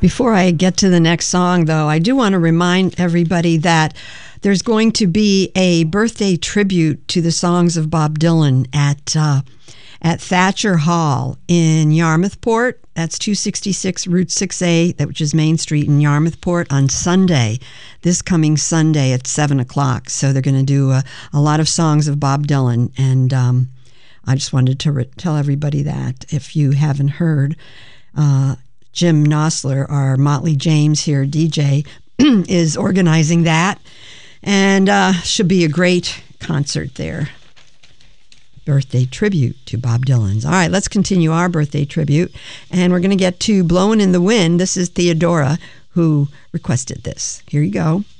Before I get to the next song, though, I do want to remind everybody that there's going to be a birthday tribute to the songs of Bob Dylan at Thatcher Hall in Yarmouthport. That's 266 Route 6A, which is Main Street in Yarmouthport, on Sunday, this coming Sunday at 7 o'clock. So they're going to do a lot of songs of Bob Dylan, and I just wanted to tell everybody that if you haven't heard. Jim Nosler, our Motley James here, DJ, is organizing that, and should be a great concert there. Birthday tribute to Bob Dylan's. All right, let's continue our birthday tribute, and we're going to get to Blowin' in the Wind. This is Theodora, who requested this. Here you go.